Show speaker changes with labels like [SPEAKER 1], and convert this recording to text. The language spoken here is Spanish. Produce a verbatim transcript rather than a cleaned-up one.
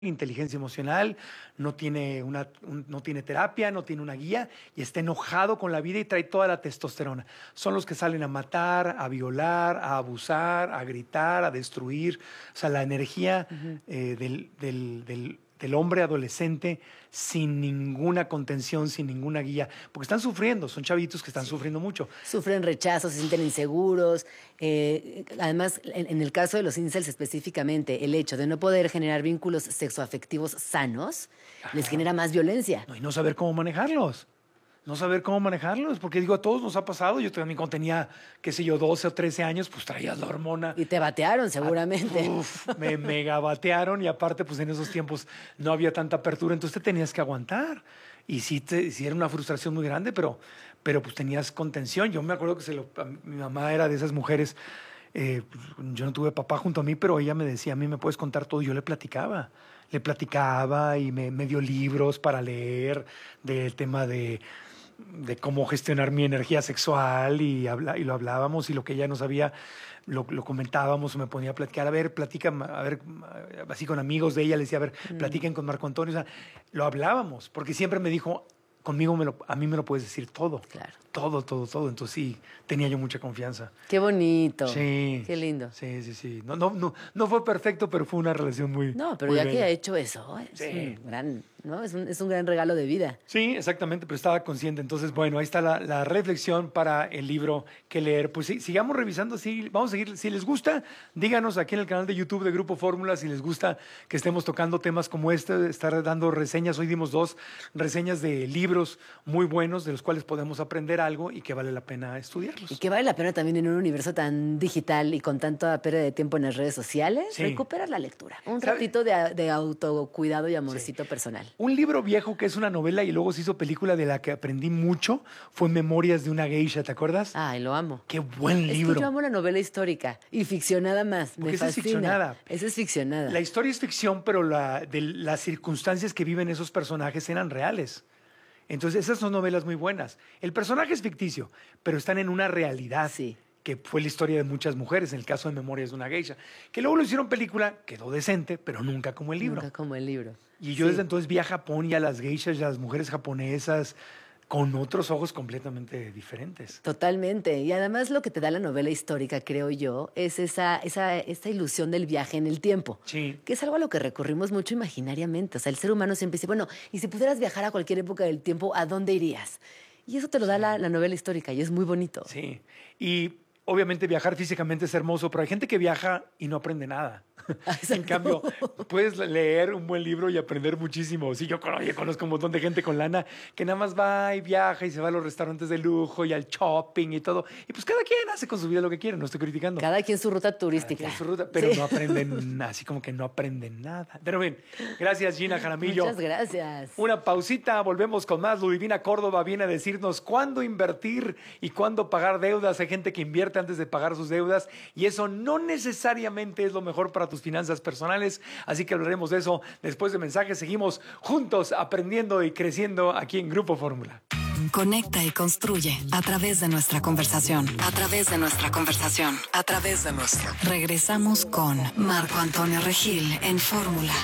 [SPEAKER 1] inteligencia emocional, no tiene, una, un- no tiene terapia, no tiene una guía y está enojado con la vida y trae toda la testosterona. Son los que salen a matar, a violar, a abusar, a gritar, a destruir. O sea, la energía eh, del, del, del- del hombre adolescente sin ninguna contención, sin ninguna guía, porque están sufriendo, son chavitos que están sufriendo mucho.
[SPEAKER 2] Sufren rechazo, se sienten inseguros. eh, además, en, en el caso de los incels específicamente, el hecho de no poder generar vínculos sexoafectivos sanos les genera más violencia.
[SPEAKER 1] No, y no saber cómo manejarlos. No saber cómo manejarlos, porque digo, a todos nos ha pasado. Yo también cuando tenía, qué sé yo, doce o trece años, pues traías la hormona.
[SPEAKER 2] Y te batearon seguramente.
[SPEAKER 1] Uf, me mega batearon y aparte, pues en esos tiempos no había tanta apertura, entonces te tenías que aguantar. Y sí, te, sí era una frustración muy grande, pero, pero pues tenías contención. Yo me acuerdo que se lo, a mi mamá era de esas mujeres. eh, yo no tuve papá junto a mí, pero ella me decía, a mí me puedes contar todo. Yo le platicaba, le platicaba y me, me dio libros para leer del tema de de cómo gestionar mi energía sexual y, habla, y lo hablábamos y lo que ella no sabía lo, lo comentábamos o me ponía a platicar, a ver, platica, a ver, así con amigos de ella, le decía, a ver, mm. platiquen con Marco Antonio, o sea, lo hablábamos, porque siempre me dijo, conmigo me lo, a mí me lo puedes decir todo,
[SPEAKER 2] Claro.
[SPEAKER 1] todo, todo, todo, entonces sí, tenía yo mucha confianza.
[SPEAKER 2] Qué bonito.
[SPEAKER 1] Sí.
[SPEAKER 2] Qué lindo.
[SPEAKER 1] Sí, sí, sí, no, no, no, no fue perfecto, pero fue una relación muy
[SPEAKER 2] No, pero
[SPEAKER 1] muy
[SPEAKER 2] ya
[SPEAKER 1] bella.
[SPEAKER 2] que ha hecho eso, es
[SPEAKER 1] Sí.
[SPEAKER 2] un gran, ¿no? Es un, es un gran regalo de vida.
[SPEAKER 1] Sí, exactamente, pero estaba consciente. Entonces, bueno, ahí está la, la reflexión para el libro que leer. Pues sí, sigamos revisando, sí, vamos a seguir. Si les gusta, díganos aquí en el canal de YouTube de Grupo Fórmula si les gusta que estemos tocando temas como este, estar dando reseñas. Hoy dimos dos reseñas de libros muy buenos de los cuales podemos aprender algo y que vale la pena estudiarlos.
[SPEAKER 2] Y que vale la pena también en un universo tan digital y con tanta pérdida de tiempo en las redes sociales,
[SPEAKER 1] Sí.
[SPEAKER 2] recuperar la lectura. Un
[SPEAKER 1] ¿Sabe?
[SPEAKER 2] ratito de, de autocuidado y amorcito personal.
[SPEAKER 1] Un libro viejo que es una novela y luego se hizo película de la que aprendí mucho fue Memorias de una geisha, ¿te acuerdas?
[SPEAKER 2] Ay, lo amo.
[SPEAKER 1] Qué buen
[SPEAKER 2] Es
[SPEAKER 1] libro.
[SPEAKER 2] que yo amo la novela histórica y ficcionada más.
[SPEAKER 1] Porque
[SPEAKER 2] Me
[SPEAKER 1] esa es
[SPEAKER 2] fascina.
[SPEAKER 1] ficcionada.
[SPEAKER 2] Esa es ficcionada.
[SPEAKER 1] La historia es ficción, pero la, de las circunstancias que viven esos personajes eran reales. Entonces, esas son novelas muy buenas. El personaje es ficticio, pero están en una realidad.
[SPEAKER 2] Sí.
[SPEAKER 1] Que fue la historia de muchas mujeres, en el caso de Memorias de una geisha. Que luego lo hicieron película, quedó decente, pero nunca como el libro.
[SPEAKER 2] Nunca como el libro.
[SPEAKER 1] Y yo
[SPEAKER 2] Sí.
[SPEAKER 1] desde entonces vi a Japón y a las geishas y a las mujeres japonesas con otros ojos completamente diferentes.
[SPEAKER 2] Totalmente. Y además lo que te da la novela histórica, creo yo, es esa, esa, esa ilusión del viaje en el tiempo.
[SPEAKER 1] Sí.
[SPEAKER 2] Que es algo a lo que recurrimos mucho imaginariamente. O sea, el ser humano siempre dice, bueno, y si pudieras viajar a cualquier época del tiempo, ¿a dónde irías? Y eso te lo da la, la novela histórica y es muy bonito.
[SPEAKER 1] Sí. Y obviamente viajar físicamente es hermoso, pero hay gente que viaja y no aprende nada. En cambio, puedes leer un buen libro y aprender muchísimo. Sí, yo con- oye, conozco un montón de gente con lana que nada más va y viaja y se va a los restaurantes de lujo y al shopping y todo. Y pues cada quien hace con su vida lo que quiere, no estoy criticando.
[SPEAKER 2] Cada quien su ruta
[SPEAKER 1] Cada
[SPEAKER 2] turística.
[SPEAKER 1] quien su ruta, pero
[SPEAKER 2] Sí.
[SPEAKER 1] no aprenden, así como que no aprenden nada. Pero bien, gracias Gina Jaramillo.
[SPEAKER 2] Muchas gracias.
[SPEAKER 1] Una pausita, volvemos con más. Ludivina Córdoba viene a decirnos cuándo invertir y cuándo pagar deudas. Hay gente que invierte antes de pagar sus deudas y eso no necesariamente es lo mejor para tus finanzas personales. Así que hablaremos de eso después de mensajes. Seguimos juntos aprendiendo y creciendo aquí en Grupo Fórmula.
[SPEAKER 3] Conecta y construye a través de nuestra conversación. A través de nuestra conversación. A través de nuestra. Regresamos con Marco Antonio Regil en Fórmula.